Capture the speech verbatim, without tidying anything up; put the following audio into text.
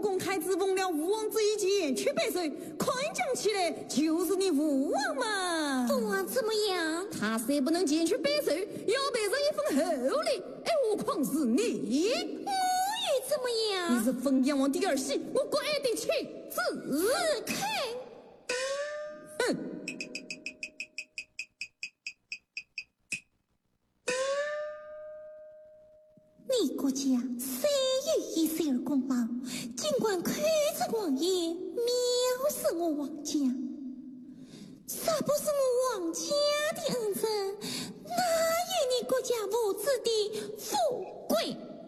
公开自封了吴王之一剑，去百岁，快讲起来就是你吴王嘛。 父王怎么样？ 他虽不能剑去百岁，要背上一份厚礼，哎，何况是你？ 我也怎么样？ 你是封阳王第二媳，我怪得起自看。 哼！ 你国家虽有一岁而功劳，尽管看着王爷藐视我王家，啥不是我王家的恩泽，哪有你国家无知的富贵？